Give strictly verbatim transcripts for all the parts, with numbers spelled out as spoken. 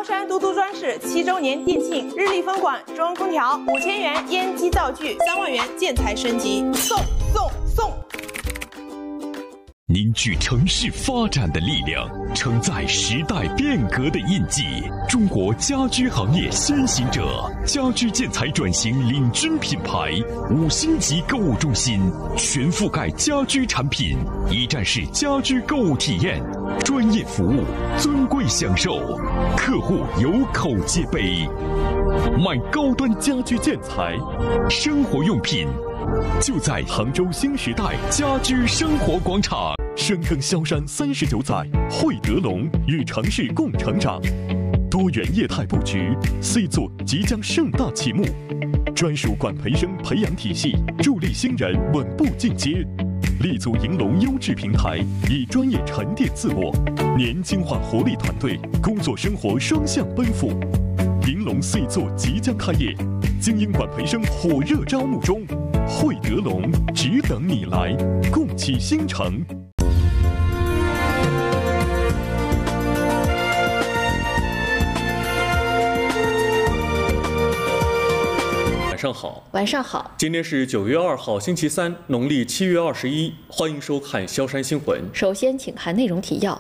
萧山都督专事七周年店庆，日立分馆中央空调五千元烟机灶具，三万元建材升级，送送送！ 凝聚城市发展的力量，承载时代变革的印记。中国家居行业先行者，家居建材转型领军品牌，五星级购物中心，全覆盖家居产品，一站式家居购物体验，专业服务，尊贵享受，客户有口皆碑。买高端家居建材、生活用品，就在杭州新时代家居生活广场。深耕萧山三十九载，汇德龙与城市共成长。多元业态布局 ，C 座即将盛大启幕。专属管培生培养体系，助力新人稳步进阶。立足银龙优质平台，以专业沉淀自我，年轻化活力团队，工作生活双向奔赴。银龙 C 座即将开业，精英管培生火热招募中。汇德龙只等你来，共启新城。 晚上好， 晚上好。 今天是九月二号，星期三，农历七月二十一。欢迎收看萧山新闻。 首先，请看内容提要。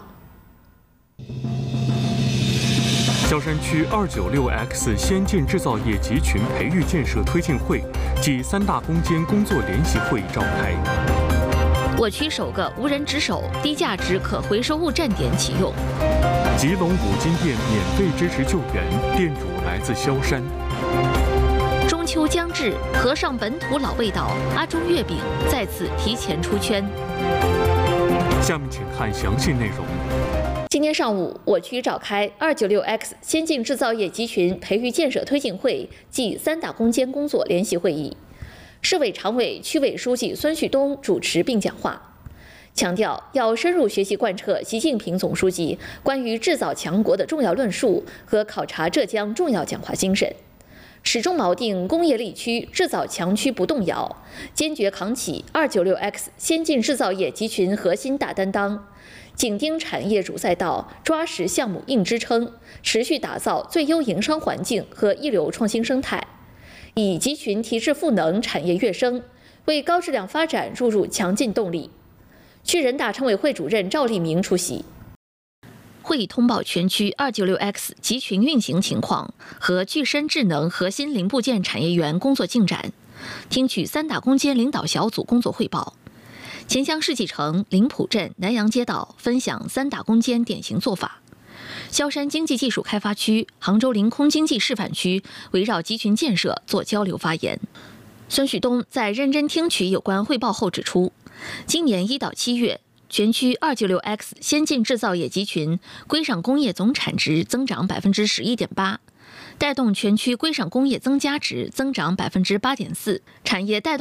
萧山区二九六 X 先进制造业集群培育建设推进会暨三大攻坚工作联席会议召开。 我区首个无人值守、低价值可回收物站点启用。 吉隆五金店免费支持救援，店主来自萧山。 中秋将至，和尚本土老味道阿中月饼再次提前出圈。 下面请看详细内容。 今天上午，我区召开二九六 X 先进制造业集群培育建设推进会暨三大攻坚工作联席会议，市委常委、区委书记孙旭东主持并讲话，强调要深入学习贯彻习近平总书记关于制造强国的重要论述和考察浙江重要讲话精神，始终锚定工业力区、制造强区不动摇，坚决扛起二九六 X 先进制造业集群核心大担当，紧盯产业主赛道，抓实项目硬支撑，持续打造最优营商环境和一流创新生态，以集群提质赋能、产业跃升，为高质量发展注入强劲动力。区人大常委会主任赵立明出席。 会议通报全区二九六 X 集群运行情况和具身智能核心零部件产业园工作进展，听取三大攻坚领导小组工作汇报。钱江世纪城、临浦镇、南阳街道分享三大攻坚典型做法。萧山经济技术开发区、杭州临空经济示范区围绕集群建设做交流发言。孙旭东在认真听取有关汇报后指出，今年一到七月，全区二九六 X 先进制造业集群规上工业总产值增长百分之十一点八，带动全区规上工业增加值增长百分之八点四，产业带动。